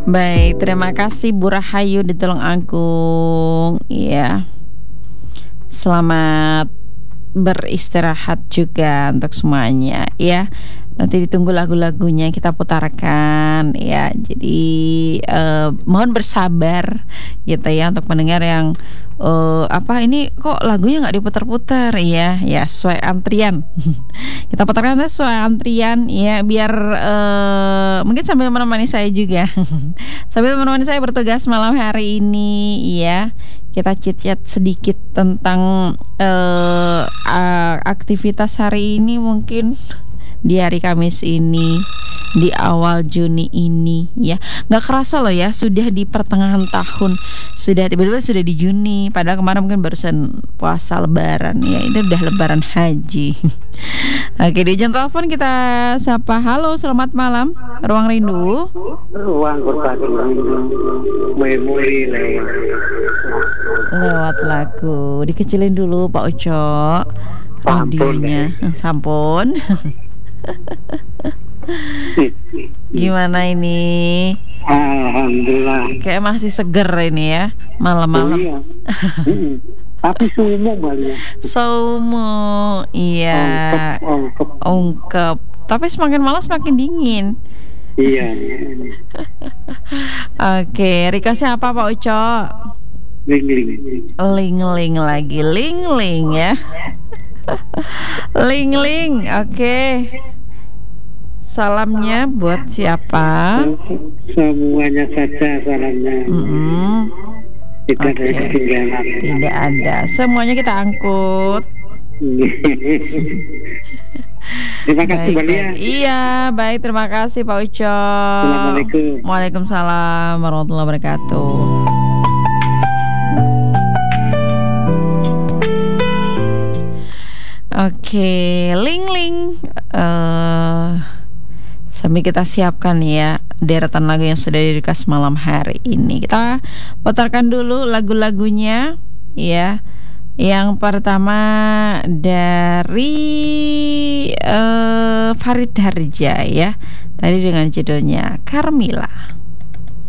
Baik, terima kasih Bu Rahayu di Tulung Agung. Iya. Selamat beristirahat juga untuk semuanya ya. Nanti ditunggu lagu-lagunya kita putarkan ya. Jadi mohon bersabar gitu ya untuk pendengar yang ini kok lagunya nggak diputar-putar ya. Ya sesuai antrian. Kita putarkan sesuai antrian ya, biar mungkin sambil menemani saya juga. Sambil menemani saya bertugas malam hari ini ya. Kita chit-chat sedikit tentang aktivitas hari ini, mungkin di hari Kamis ini, di awal Juni ini ya. Nggak kerasa loh ya, sudah di pertengahan tahun, sudah tiba-tiba sudah di Juni. Padahal kemarin mungkin barusan puasa lebaran ya, ini udah lebaran haji. Oke, di ujung telepon kita sapa. Halo, selamat malam, Ruang Rindu. Ruang berbagi memori lewat lagu. Dikecilin dulu Pak Uco radionya. Sampun. Gimana ini? Alhamdulillah. Kayak masih seger ini ya, malam-malam. Iya. Tapi sumo Bali. Sumo, iya. Ungkep. Tapi semakin malam semakin dingin. Iya. Oke, requestnya apa Pak Uco? Ling-ling lagi, ling-ling ya. Ling-ling, oke. Salamnya buat siapa? Semuanya saja salamnya. Tidak ada yang ketinggalan. Tidak ada, semuanya kita angkut. Terima kasih Bali ya. Iya, baik, terima kasih Pak Uco. Assalamualaikum. Waalaikumsalam warahmatullahi wabarakatuh. Oke, ling-ling. Sambil kita siapkan ya deretan lagu yang sudah di-request malam hari ini. Kita putarkan dulu lagu-lagunya ya. Yang pertama dari Farid Harja ya. Tadi dengan judulnya Carmila.